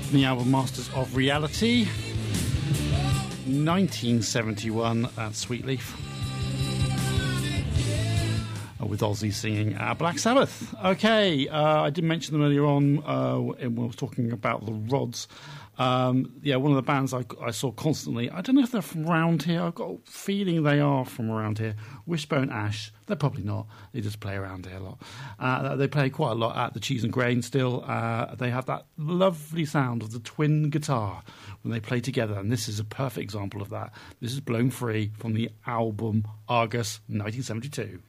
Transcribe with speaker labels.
Speaker 1: The album Masters of Reality, 1971, that's Sweetleaf, with Ozzy singing Black Sabbath. Okay, I did mention them earlier on when I was talking about the Rods. One of the bands I saw constantly, I don't know if they're from around here, I've got a feeling they are from around here, Wishbone Ash. They're probably not, they just play around here a lot. They play quite a lot at the Cheese and Grain still. They have that lovely sound of the twin guitar when they play together, and this is a perfect example of that. This is Blown Free from the album Argus, 1972.